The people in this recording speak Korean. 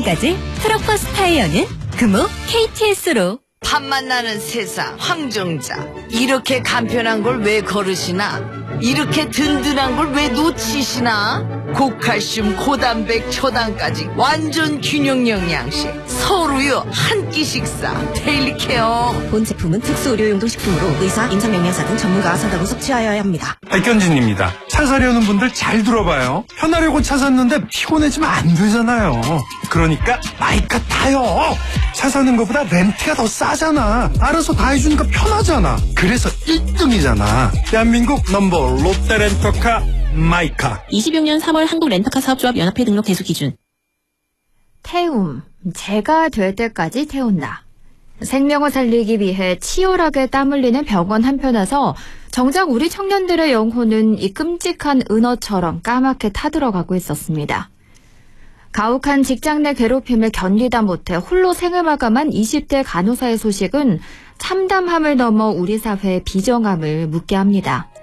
지금까지 트럭버스 타이어는 금호 KTS로. 밥만 나는 세상 황정자, 이렇게 간편한 걸 왜 거르시나? 이렇게 든든한 걸 왜 놓치시나? 고칼슘 고단백 초당까지 완전 균형 영양식, 서로요 한 끼 식사 데일리 케어. 본 제품은 특수 의료용도 식품으로 의사, 임상영양사 등 전문가가 산다고 섭취하여야 합니다. 백견진입니다. 차 사려는 분들 잘 들어봐요. 편하려고 차 샀는데 피곤해지면 안 되잖아요. 그러니까 마이카 타요. 차 사는 것보다 렌트가 더 싸잖아. 알아서 다 해주니까 편하잖아. 그래서 1등이잖아. 대한민국 넘버 롯데렌터카 마이카. 26년 3월 한국렌터카 사업조합 연합회 등록 대수 기준. 태움, 제가 될 때까지 태운다. 생명을 살리기 위해 치열하게 땀 흘리는 병원 한편에서 정작 우리 청년들의 영혼은 이 끔찍한 은어처럼 까맣게 타들어가고 있었습니다. 가혹한 직장 내 괴롭힘을 견디다 못해 홀로 생을 마감한 20대 간호사의 소식은 참담함을 넘어 우리 사회의 비정함을 묻게 합니다.